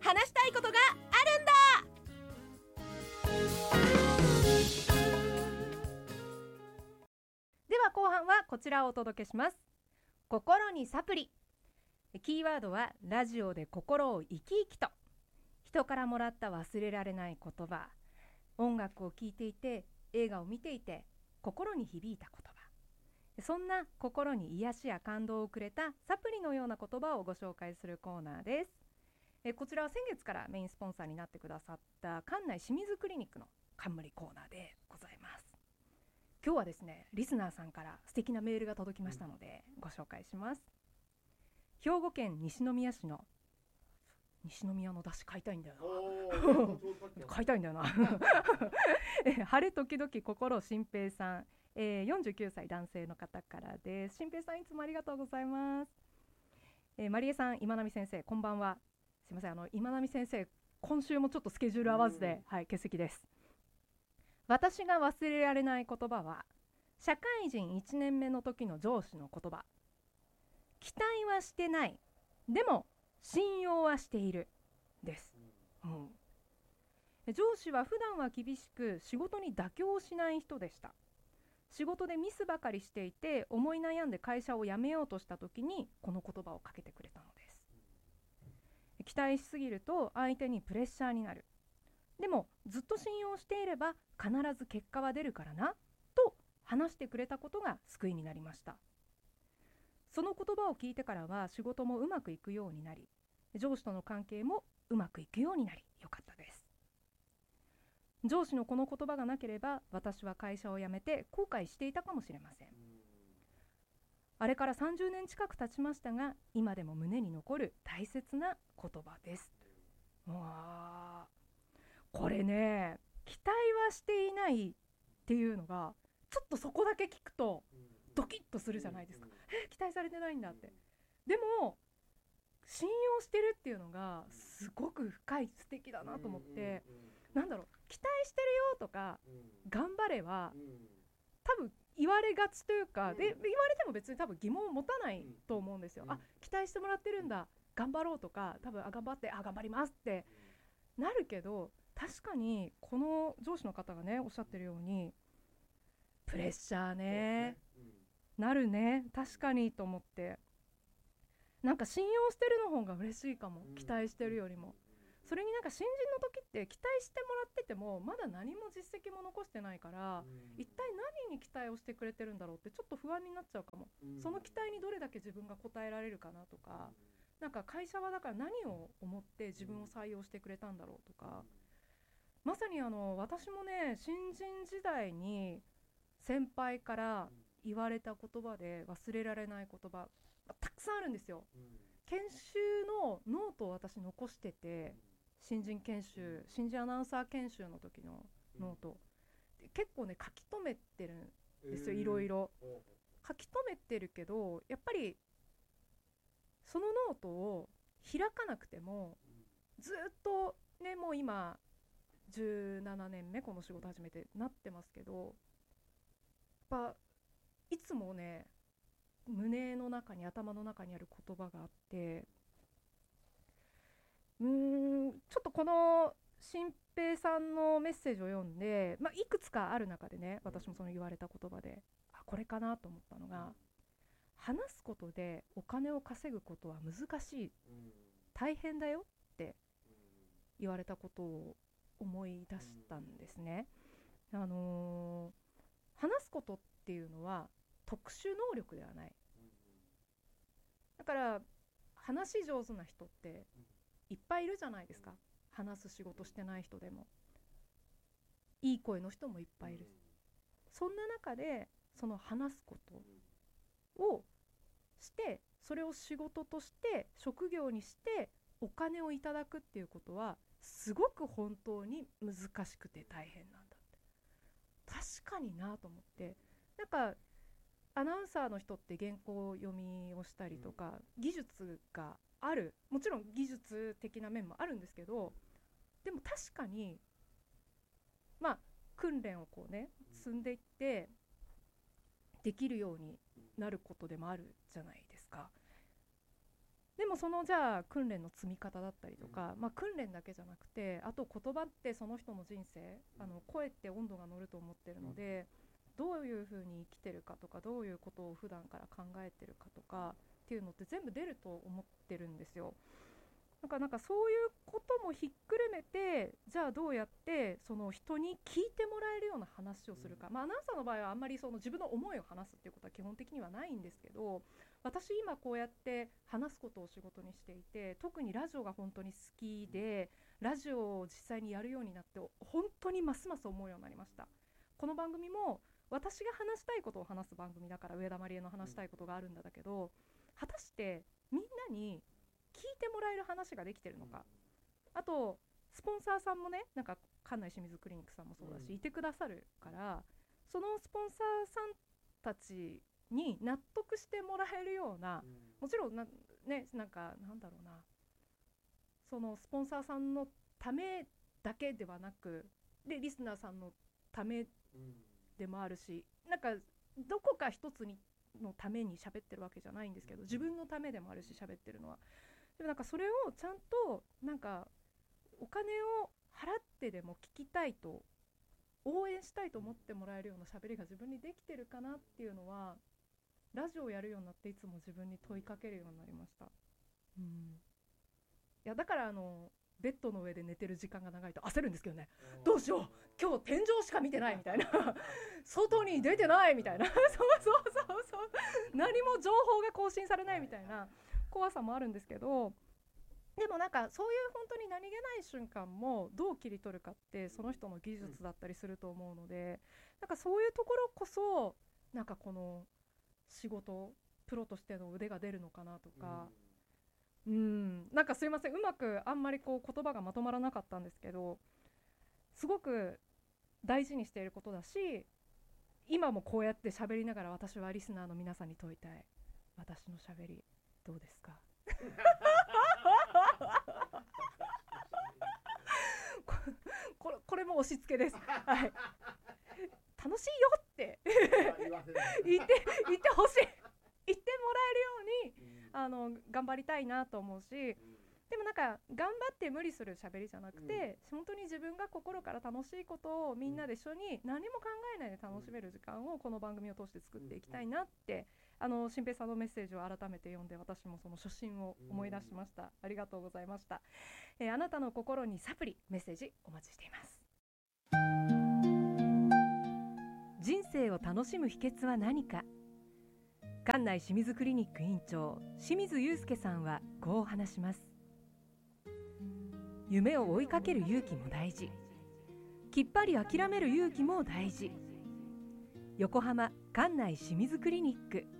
話したいことがあるんだ。では後半はこちらをお届けします。心にサプリ。キーワードはラジオで心を生き生きと。人からもらった忘れられない言葉、音楽を聴いていて、映画を見ていて心に響いた言葉、そんな心に癒しや感動をくれたサプリのような言葉をご紹介するコーナーです。こちらは先月からメインスポンサーになってくださった関内清水クリニックの冠コーナーでございます。今日はですね、リスナーさんから素敵なメールが届きましたのでご紹介します。兵庫県西宮市の西宮の出汁買いたいんだよな買いたいんだよな晴れ時々心新平さん、49歳男性の方からです。新平さんいつもありがとうございます。マリエさん、今波先生こんばんは。すいません、今波先生今週もちょっとスケジュール合わずで、欠席です。私が忘れられない言葉は社会人1年目の時の上司の言葉。期待はしてない、でも信用はしているです。上司は普段は厳しく仕事に妥協しない人でした。仕事でミスばかりしていて思い悩んで会社を辞めようとした時にこの言葉をかけてくれたのです。期待しすぎると相手にプレッシャーになる。でもずっと信用していれば必ず結果は出るからなと話してくれたことが救いになりました。その言葉を聞いてからは仕事もうまくいくようになり、上司との関係もうまくいくようになりよかったです。上司のこの言葉がなければ私は会社を辞めて後悔していたかもしれません。あれから30年近く経ちましたが今でも胸に残る大切な言葉です。わー、これね、期待はしていないっていうのがちょっとそこだけ聞くとドキッとするじゃないですか。期待されてないんだって。でも信用してるっていうのがすごく深い素敵だなと思って、なんだろう、期待してるよとか頑張れは多分言われがちというか、で言われても別に多分疑問を持たないと思うんですよ。期待してもらってるんだ、頑張ろうとか、多分頑張って頑張りますってなるけど、確かにこの上司の方がねおっしゃってるようにプレッシャーね、なるね、確かにと思って、なんか信用してるの方が嬉しいかも、期待してるよりも。それになんか新人の時って期待してもらっててもまだ何も実績も残してないから、一体何に期待をしてくれてるんだろうってちょっと不安になっちゃうかも。その期待にどれだけ自分が応えられるかなとか、なんか会社はだから何を思って自分を採用してくれたんだろうとか、まさに私もね新人時代に先輩から言われた言葉で忘れられない言葉たくさんあるんですよ。研修のノートを私残してて、新人研修、新人アナウンサー研修の時のノート、結構ね書き留めてるんですよ。いろいろ書き留めてるけど、やっぱりそのノートを開かなくてもずっとね、もう今17年目この仕事始めてなってますけど、やっぱいつもね胸の中に頭の中にある言葉があって、ちょっとこの新平さんのメッセージを読んで、いくつかある中でね、私もその言われた言葉でこれかなと思ったのが、話すことでお金を稼ぐことは難しい、大変だよって言われたことを思い出したんですね。話すことっていうのは特殊能力ではない。だから話し上手な人っていっぱいいるじゃないですか。話す仕事してない人でもいい声の人もいっぱいいる。そんな中でその話すことをして、それを仕事として職業にしてお金をいただくっていうことはすごく本当に難しくて大変なんだって。確かになと思って、なんかアナウンサーの人って原稿読みをしたりとか、技術がある、もちろん技術的な面もあるんですけど、でも確かに訓練をこうね積んでいってできるようになることでもあるじゃないですか。 でもそのじゃあ訓練の積み方だったりとか、訓練だけじゃなくて、あと言葉ってその人の人生、声って温度が乗ると思ってるので、どういうふうに生きてるかとか、どういうことを普段から考えてるかとかっていうのって全部出ると思ってるんですよ。なんかそういうこともひっくるめて、じゃあどうやってその人に聞いてもらえるような話をするか、アナウンサーの場合はあんまりその自分の思いを話すっていうことは基本的にはないんですけど、私今こうやって話すことを仕事にしていて、特にラジオが本当に好きで、ラジオを実際にやるようになって本当にますます思うようになりました。この番組も私が話したいことを話す番組だから、上田まりえの話したいことがあるんだけど、果たしてみんなに聞いてもらえる話ができてるのか、あとスポンサーさんもね、なんか館内清水クリニックさんもそうだし、いてくださるから、そのスポンサーさんたちに納得してもらえるような、もちろんなんかなんだろうな、そのスポンサーさんのためだけではなく、でリスナーさんのためでもあるし、なんかどこか一つのために喋ってるわけじゃないんですけど、自分のためでもあるし、喋ってるのは。でもなんかそれをちゃんとなんかお金を払ってでも聞きたいと、応援したいと思ってもらえるような喋りが自分にできてるかなっていうのは、ラジオをやるようになっていつも自分に問いかけるようになりました。いやだからベッドの上で寝てる時間が長いと焦るんですけどね。どうしよう、今日天井しか見てないみたいな外に出てないみたいなそう何も情報が更新されないみたいな怖さもあるんですけど、でもなんかそういう本当に何気ない瞬間もどう切り取るかってその人の技術だったりすると思うので、なんかそういうところこそなんかこの仕事、プロとしての腕が出るのかなとか、なんかすいません、うまくあんまりこう言葉がまとまらなかったんですけど、すごく大事にしていることだし、今もこうやって喋りながら私はリスナーの皆さんに問いたい。私の喋りどうですかこれも押し付けです、はい、楽しいよって言ってほしい、言ってもらえるように頑張りたいなと思うし、でもなんか頑張って無理する喋りじゃなくて、本当に自分が心から楽しいことをみんなで一緒に何も考えないで楽しめる時間をこの番組を通して作っていきたいなって、新平さんのメッセージを改めて読んで、私もその初心を思い出しました。ありがとうございました。あなたの心にサプリ、メッセージお待ちしています。人生を楽しむ秘訣は何か。館内清水クリニック院長清水祐介さんはこう話します。夢を追いかける勇気も大事、きっぱり諦める勇気も大事。横浜館内清水クリニック